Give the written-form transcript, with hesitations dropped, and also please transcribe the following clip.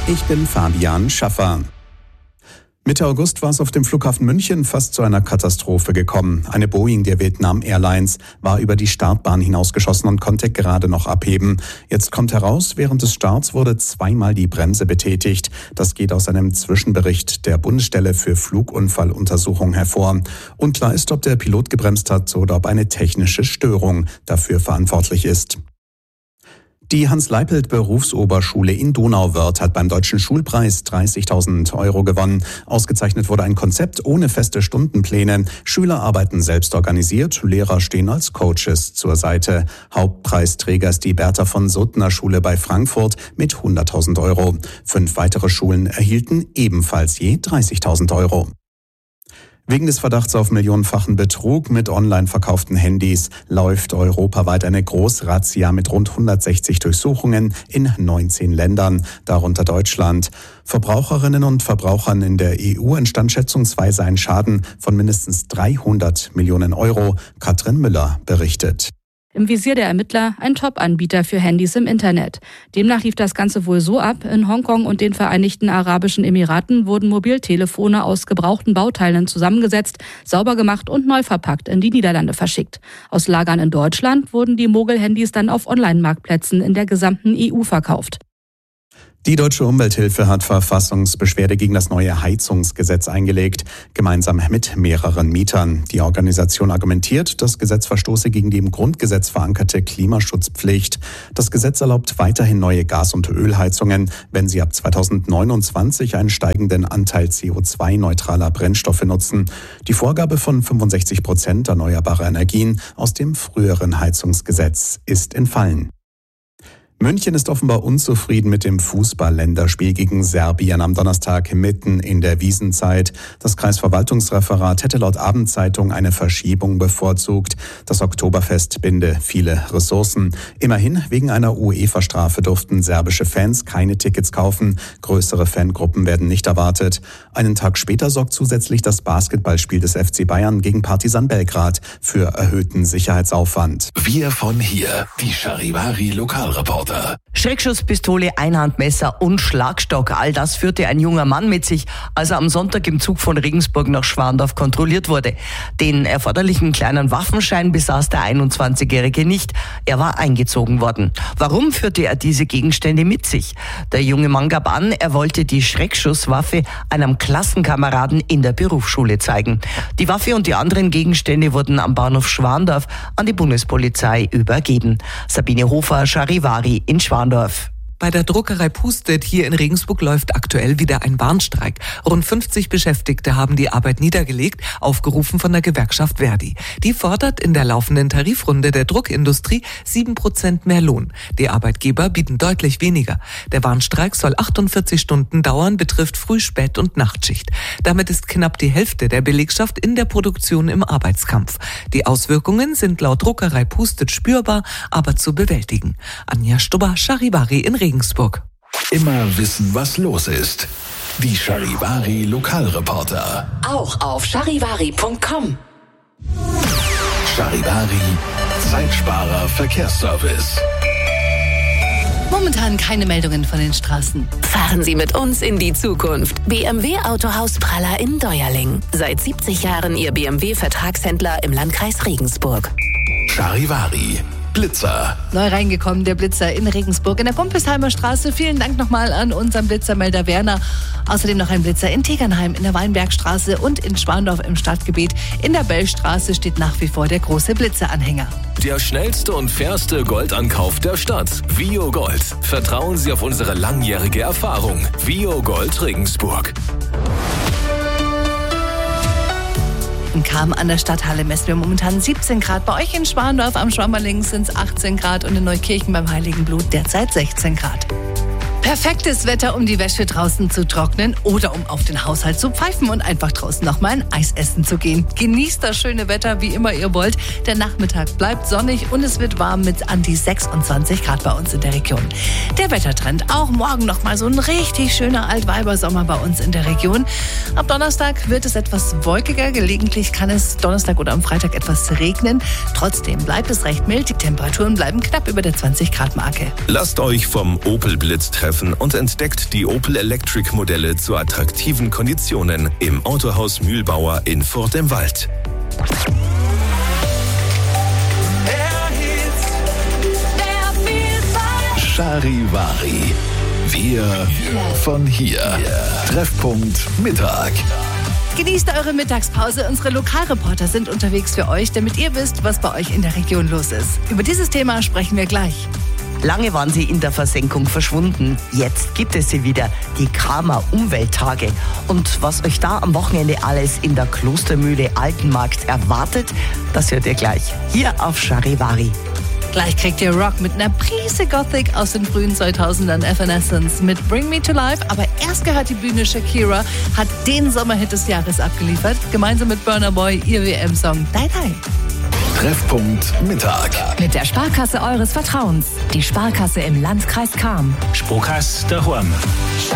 Ich bin Fabian Schaffer. Mitte August war es auf dem Flughafen München fast zu einer Katastrophe gekommen. Eine Boeing der Vietnam Airlines war über die Startbahn hinausgeschossen und konnte gerade noch abheben. Jetzt kommt heraus, während des Starts wurde zweimal die Bremse betätigt. Das geht aus einem Zwischenbericht der Bundesstelle für Flugunfalluntersuchung hervor. Unklar ist, ob der Pilot gebremst hat oder ob eine technische Störung dafür verantwortlich ist. Die Hans-Leipelt-Berufsoberschule in Donauwörth hat beim Deutschen Schulpreis 30.000 € gewonnen. Ausgezeichnet wurde ein Konzept ohne feste Stundenpläne. Schüler arbeiten selbst organisiert, Lehrer stehen als Coaches zur Seite. Hauptpreisträger ist die Bertha von Suttner Schule bei Frankfurt mit 100.000 €. 5 weitere Schulen erhielten ebenfalls je 30.000 €. Wegen des Verdachts auf millionenfachen Betrug mit online verkauften Handys läuft europaweit eine Großrazzia mit rund 160 Durchsuchungen in 19 Ländern, darunter Deutschland. Verbraucherinnen und Verbrauchern in der EU entstand schätzungsweise ein Schaden von mindestens 300 Millionen €. Katrin Müller berichtet. Im Visier der Ermittler ein Top-Anbieter für Handys im Internet. Demnach lief das Ganze wohl so ab: In Hongkong und den Vereinigten Arabischen Emiraten wurden Mobiltelefone aus gebrauchten Bauteilen zusammengesetzt, sauber gemacht und neu verpackt in die Niederlande verschickt. Aus Lagern in Deutschland wurden die Mogel-Handys dann auf Online-Marktplätzen in der gesamten EU verkauft. Die Deutsche Umwelthilfe hat Verfassungsbeschwerde gegen das neue Heizungsgesetz eingelegt, gemeinsam mit mehreren Mietern. Die Organisation argumentiert, das Gesetz verstoße gegen die im Grundgesetz verankerte Klimaschutzpflicht. Das Gesetz erlaubt weiterhin neue Gas- und Ölheizungen, wenn sie ab 2029 einen steigenden Anteil CO2-neutraler Brennstoffe nutzen. Die Vorgabe von 65% erneuerbarer Energien aus dem früheren Heizungsgesetz ist entfallen. München ist offenbar unzufrieden mit dem Fußball-Länderspiel gegen Serbien am Donnerstag mitten in der Wiesenzeit. Das Kreisverwaltungsreferat hätte laut Abendzeitung eine Verschiebung bevorzugt. Das Oktoberfest binde viele Ressourcen. Immerhin, wegen einer UEFA-Strafe durften serbische Fans keine Tickets kaufen. Größere Fangruppen werden nicht erwartet. Einen Tag später sorgt zusätzlich das Basketballspiel des FC Bayern gegen Partizan Belgrad für erhöhten Sicherheitsaufwand. Wir von hier, die Charivari Lokalreporter. Schreckschusspistole, Einhandmesser und Schlagstock. All das führte ein junger Mann mit sich, als er am Sonntag im Zug von Regensburg nach Schwandorf kontrolliert wurde. Den erforderlichen kleinen Waffenschein besaß der 21-Jährige nicht. Er war eingezogen worden. Warum führte er diese Gegenstände mit sich? Der junge Mann gab an, er wollte die Schreckschusswaffe einem Klassenkameraden in der Berufsschule zeigen. Die Waffe und die anderen Gegenstände wurden am Bahnhof Schwandorf an die Bundespolizei übergeben. Sabine Hofer, Charivari in Schwandorf. Bei der Druckerei Pustet hier in Regensburg läuft aktuell wieder ein Warnstreik. Rund 50 Beschäftigte haben die Arbeit niedergelegt, aufgerufen von der Gewerkschaft Verdi. Die fordert in der laufenden Tarifrunde der Druckindustrie 7% mehr Lohn. Die Arbeitgeber bieten deutlich weniger. Der Warnstreik soll 48 Stunden dauern, betrifft Früh-, Spät- und Nachtschicht. Damit ist knapp die Hälfte der Belegschaft in der Produktion im Arbeitskampf. Die Auswirkungen sind laut Druckerei Pustet spürbar, aber zu bewältigen. Anja Stubber, Charivari in Regensburg. Immer wissen, was los ist. Die Charivari Lokalreporter. Auch auf charivari.com. Charivari Zeitsparer Verkehrsservice. Momentan keine Meldungen von den Straßen. Fahren Sie mit uns in die Zukunft. BMW Autohaus Praller in Deuerling. Seit 70 Jahren Ihr BMW-Vertragshändler im Landkreis Regensburg. Charivari Blitzer. Neu reingekommen, der Blitzer in Regensburg in der Pumpesheimer Straße. Vielen Dank nochmal an unseren Blitzermelder Werner. Außerdem noch ein Blitzer in Tegernheim, in der Weinbergstraße und in Schwandorf im Stadtgebiet. In der Bellstraße steht nach wie vor der große Blitzeranhänger. Der schnellste und fairste Goldankauf der Stadt. Vio Gold. Vertrauen Sie auf unsere langjährige Erfahrung. Vio Gold Regensburg. In Cham an der Stadthalle messen wir momentan 17 Grad. Bei euch in Schwandorf am Schwammerling sind es 18 Grad und in Neukirchen beim Heiligen Blut derzeit 16 Grad. Perfektes Wetter, um die Wäsche draußen zu trocknen oder um auf den Haushalt zu pfeifen und einfach draußen noch mal ein Eis essen zu gehen. Genießt das schöne Wetter, wie immer ihr wollt. Der Nachmittag bleibt sonnig und es wird warm mit an die 26 Grad bei uns in der Region. Der Wettertrend, auch morgen noch mal so ein richtig schöner Altweibersommer bei uns in der Region. Ab Donnerstag wird es etwas wolkiger. Gelegentlich kann es Donnerstag oder am Freitag etwas regnen. Trotzdem bleibt es recht mild. Die Temperaturen bleiben knapp über der 20 Grad Marke. Lasst euch vom Opel Blitz treffen anrufen und entdeckt die Opel Electric Modelle zu attraktiven Konditionen im Autohaus Mühlbauer in Furt im Wald. Charivari. Wir von hier. Treffpunkt Mittag. Genießt eure Mittagspause. Unsere Lokalreporter sind unterwegs für euch, damit ihr wisst, was bei euch in der Region los ist. Über dieses Thema sprechen wir gleich. Lange waren sie in der Versenkung verschwunden. Jetzt gibt es sie wieder, die Kramer Umwelttage. Und was euch da am Wochenende alles in der Klostermühle Altenmarkt erwartet, das hört ihr gleich hier auf Charivari. Gleich kriegt ihr Rock mit einer Prise Gothic aus den frühen 2000ern, Evanescence mit Bring Me to Life. Aber erst gehört die Bühne. Shakira hat den Sommerhit des Jahres abgeliefert. Gemeinsam mit Burna Boy ihr WM-Song Die Die. Treffpunkt Mittag. Mit der Sparkasse eures Vertrauens. Die Sparkasse im Landkreis Cham. Sparkasse daheim.